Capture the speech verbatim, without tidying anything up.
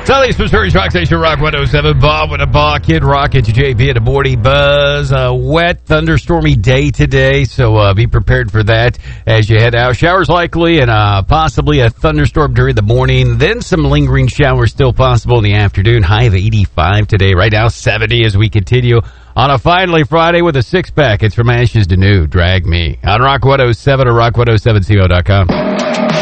Southeast Missouri's Rock Station, Rock one oh seven. Bob with a Ball, Kid Rock at J B at a Morning Buzz. A wet, thunderstormy day today, so uh, be prepared for that as you head out. Showers likely and uh, possibly a thunderstorm during the morning. Then some lingering showers still possible in the afternoon. High of eighty-five today. Right now, seventy as we continue on a finally Friday with a six-pack. It's From Ashes to New. Drag Me. On Rock one oh seven or rock one oh seven C O dot com.